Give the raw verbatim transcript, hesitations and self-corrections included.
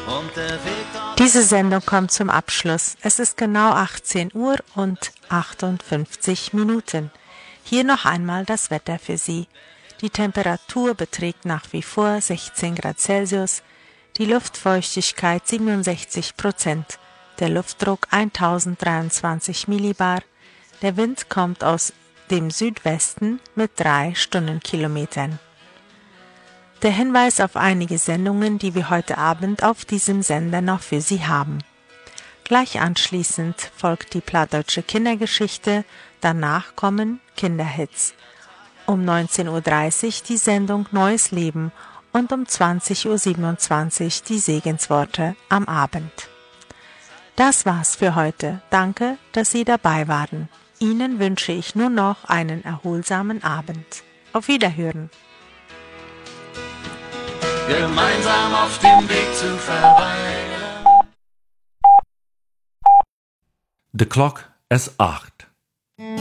Diese Sendung kommt zum Abschluss. Es ist genau achtzehn Uhr und achtundfünfzig Minuten. Hier noch einmal das Wetter für Sie. Die Temperatur beträgt nach wie vor sechzehn Grad Celsius, die Luftfeuchtigkeit siebenundsechzig Prozent, der Luftdruck tausenddreiundzwanzig Millibar, der Wind kommt aus dem Südwesten mit drei Stundenkilometern. Der Hinweis auf einige Sendungen, die wir heute Abend auf diesem Sender noch für Sie haben. Gleich anschließend folgt die Plattdeutsche Kindergeschichte, danach kommen Kinderhits. Um neunzehn Uhr dreißig die Sendung Neues Leben und um zwanzig Uhr siebenundzwanzig die Segensworte am Abend. Das war's für heute. Danke, dass Sie dabei waren. Ihnen wünsche ich nur noch einen erholsamen Abend. Auf Wiederhören. Gemeinsam auf dem Weg zu verweilen. The clock is acht.